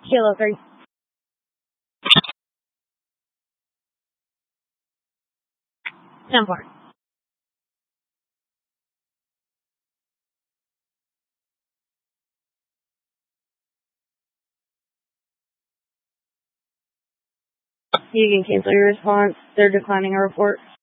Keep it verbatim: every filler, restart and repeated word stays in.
Kilo three. ten four. You can cancel your response. They're declining a report.